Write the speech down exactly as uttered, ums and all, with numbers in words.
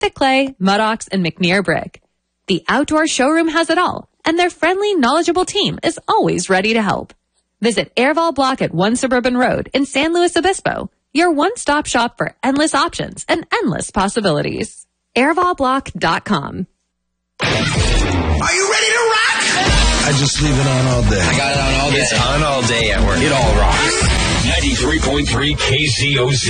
Thick Clay, Muddox, and McNear Brick. The outdoor showroom has it all, and their friendly, knowledgeable team is always ready to help. Visit Airval Block at one Suburban Road in San Luis Obispo, your one-stop shop for endless options and endless possibilities. airval block dot com. Are you ready to rock? I just leave it on all day. I got it on all day. It's on all day at work. It all rocks. ninety-three point three K C O Z.